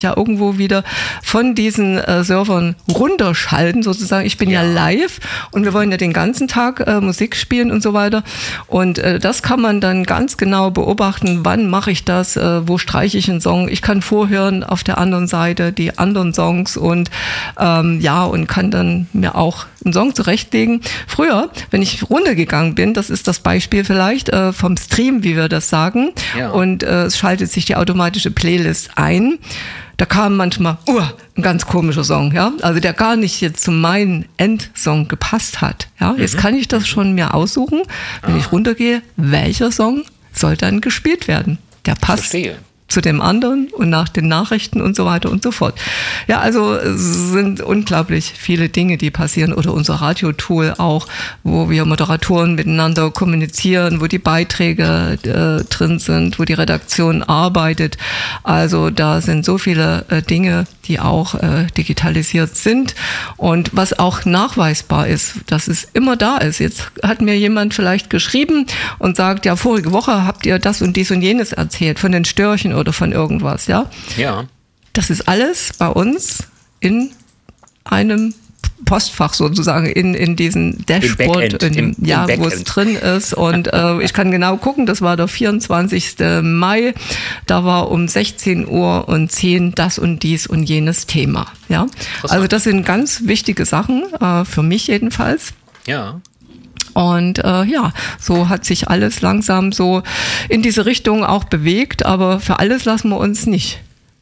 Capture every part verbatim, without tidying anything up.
ja irgendwo wieder von diesen äh, Servern runterschalten sozusagen. Ich bin ja. ja live und wir wollen ja den ganzen Tag äh, Musik spielen und so weiter und äh, das kann man dann ganz genau beobachten, wann mache ich das, äh, wo streiche ich einen Song. Ich kann vorhören auf der anderen Seite die anderen Songs und ähm, ja und kann dann mir auch einen Song zurechtlegen. Früher, wenn ich runtergegangen bin, das ist das Beispiel vielleicht äh, vom Stream, wie wir das sagen, ja. und äh, es schaltet sich die automatische Playlist ein. Da kam manchmal uh, ein ganz komischer Song, ja, also der gar nicht jetzt zu meinem Endsong gepasst hat. Ja, jetzt kann ich das schon mir aussuchen, wenn ah. ich runtergehe, welcher Song soll dann gespielt werden. Der passt zu dem anderen und nach den Nachrichten und so weiter und so fort. Ja, also es sind unglaublich viele Dinge, die passieren. Oder unser Radiotool auch, wo wir Moderatoren miteinander kommunizieren, wo die Beiträge äh, drin sind, wo die Redaktion arbeitet. Also da sind so viele äh, Dinge, die auch äh, digitalisiert sind. Und was auch nachweisbar ist, dass es immer da ist. Jetzt hat mir jemand vielleicht geschrieben und sagt, ja, vorige Woche habt ihr das und dies und jenes erzählt von den Störchen oder von irgendwas, ja? Ja. Das ist alles bei uns in einem Postfach sozusagen, in, in diesen Dashboard, in, im, ja, im wo es drin ist. Und äh, ich kann genau gucken, das war der vierundzwanzigsten Mai, da war um sechzehn Uhr und zehn das und dies und jenes Thema. Ja? Also das sind ganz wichtige Sachen, äh, für mich jedenfalls. Ja. Und äh, ja, so hat sich alles langsam so in diese Richtung auch bewegt, aber für alles lassen wir uns nicht.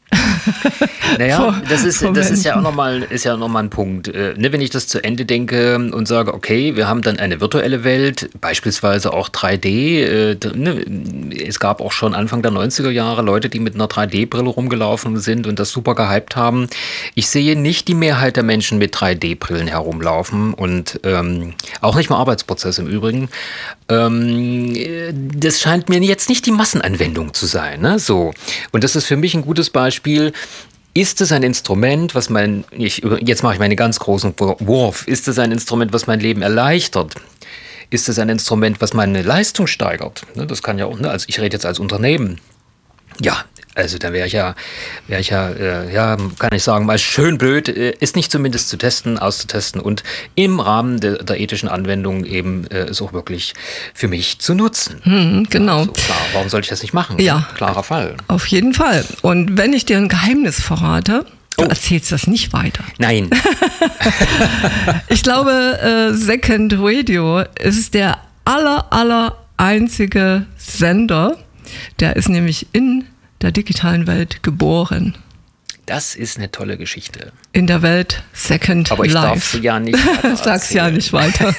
Naja, vor, das ist, das ist ja auch nochmal ist ja noch mal ein Punkt. Äh, ne, wenn ich das zu Ende denke und sage, okay, wir haben dann eine virtuelle Welt, beispielsweise auch drei D. Äh, ne, es gab auch schon Anfang der neunziger Jahre Leute, die mit einer drei D-Brille rumgelaufen sind und das super gehypt haben. Ich sehe nicht die Mehrheit der Menschen mit drei D-Brillen herumlaufen und ähm, auch nicht mal Arbeitsprozess im Übrigen. Ähm, das scheint mir jetzt nicht die Massenanwendung zu sein. Ne? So. Und das ist für mich ein gutes Beispiel. Ist es ein Instrument, was mein, ich, jetzt mache ich meinen ganz großen Wurf, ist es ein Instrument, was mein Leben erleichtert? Ist es ein Instrument, was meine Leistung steigert? Das kann ja auch, also ich rede jetzt als Unternehmen. Ja, also da wäre ich ja, wäre ich ja, äh, ja, kann ich sagen, mal schön blöd, äh, ist nicht zumindest zu testen, auszutesten und im Rahmen de, der ethischen Anwendung eben äh, es auch wirklich für mich zu nutzen. Hm, genau. Also klar, warum sollte ich das nicht machen? Ja. Klarer Fall. Auf jeden Fall. Und wenn ich dir ein Geheimnis verrate, du oh. erzählst das nicht weiter. Nein. Ich glaube, äh, Second Radio ist der aller, aller einzige Sender, der ist nämlich in der digitalen Welt geboren. Das ist eine tolle Geschichte. In der Welt Second Aber ich Life. darf sie ja nicht weiter Sag's ja nicht weiter.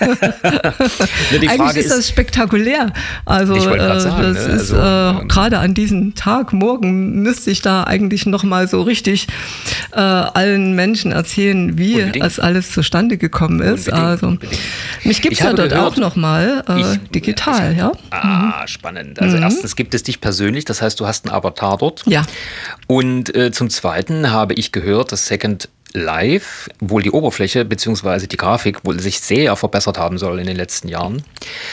ne, die Frage Eigentlich ist das spektakulär. Also ich wollte äh, sagen, das ne? ist also, äh, gerade an diesem Tag, morgen, müsste ich da eigentlich nochmal so richtig äh, allen Menschen erzählen, wie unbedingt. es alles zustande gekommen ist. Unbedingt, also unbedingt. Mich gibt es ja dort gehört, auch nochmal äh, digital. Ich, ja? Ah, spannend. Also mhm. erstens gibt es dich persönlich, das heißt, du hast einen Avatar dort. Ja. Und äh, zum Zweiten habe ich gehört, dass Second Life, wohl die Oberfläche bzw. die Grafik wohl sich sehr verbessert haben soll in den letzten Jahren.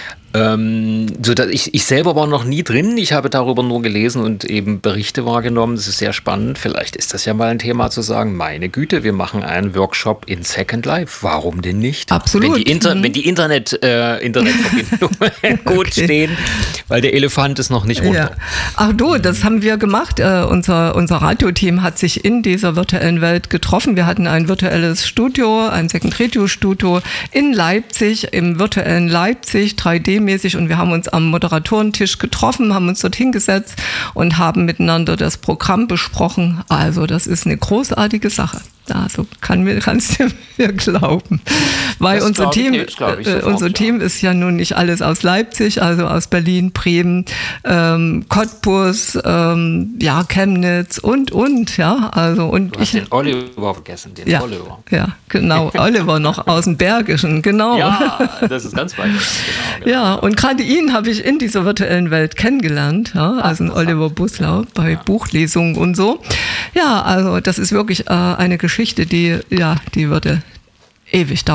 Ähm, so dass ich, ich selber war noch nie drin, ich habe darüber nur gelesen und eben Berichte wahrgenommen, das ist sehr spannend, vielleicht ist das ja mal ein Thema zu sagen, meine Güte, wir machen einen Workshop in Second Life, warum denn nicht? Absolut. Wenn die, Inter- mhm. wenn die Internet, äh, Internetverbindungen gut okay. stehen, weil der Elefant ist noch nicht runter. Ja. Ach du, das haben wir gemacht, äh, unser, unser Radioteam hat sich in dieser virtuellen Welt getroffen, wir hatten ein virtuelles Studio, ein Second Radio Studio in Leipzig, im virtuellen Leipzig, drei D mäßig und wir haben uns am Moderatorentisch getroffen, haben uns dort hingesetzt und haben miteinander das Programm besprochen. Also das ist eine großartige Sache. Also kann mir, kannst du mir glauben. Weil das unser Team, ich, ich, äh, unser Team ist ja nun nicht alles aus Leipzig, also aus Berlin, Bremen, ähm, Cottbus, ähm, ja, Chemnitz und, und, ja, also und du hast ich. den Oliver vergessen, den ja, Oliver. Ja, genau, Oliver noch aus dem Bergischen, genau. Ja, das ist ganz weit. Genau, genau. Ja, und gerade ihn habe ich in dieser virtuellen Welt kennengelernt, ja, also Ach, Oliver Buslau bei ja. Buchlesungen und so. Ja, also das ist wirklich äh, eine Geschichte, die, ja, die würde ewig dauern.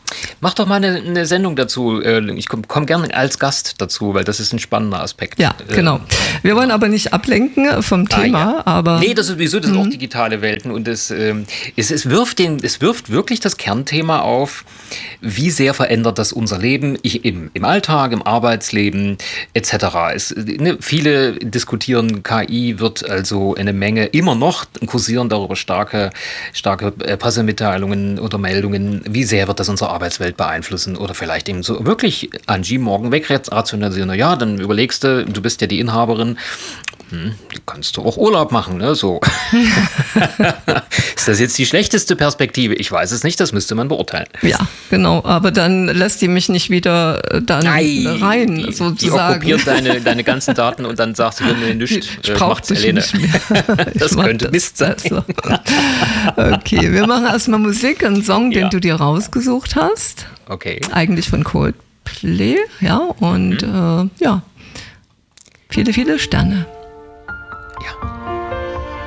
Mach doch mal eine, eine Sendung dazu. Ich komme komm gerne als Gast dazu, weil das ist ein spannender Aspekt. Ja, genau. Wir wollen aber nicht ablenken vom Thema. Ah, ja. aber nee, das ist sowieso, das sind auch digitale Welten. Und es, es, es, wirft den, es wirft wirklich das Kernthema auf, wie sehr verändert das unser Leben ich, im, im Alltag, im Arbeitsleben et cetera. Es, ne, viele diskutieren, K I wird also eine Menge, immer noch kursieren darüber starke, starke Pressemitteilungen oder Meldungen, wie sehr wird das unsere Arbeitswelt beeinflussen oder vielleicht eben so wirklich Angie morgen wegrationalisieren. Ja, dann überlegst du, du bist ja die Inhaberin, hm, kannst du auch Urlaub machen, ne? So. Ist das jetzt die schlechteste Perspektive? Ich weiß es nicht, das müsste man beurteilen. Ja, genau, aber dann lässt die mich nicht wieder dann Nein, rein, die, sozusagen. Die okkupiert deine, deine ganzen Daten und dann sagst du, wenn du nichts, ich brauche dich nicht mehr. Das könnte Mist sein. Okay, wir machen erstmal Musik, einen Song, den ja. du dir rausgesucht hast. Okay. Eigentlich von Coldplay, ja, und mhm. äh, ja, viele, viele Sterne. Ja.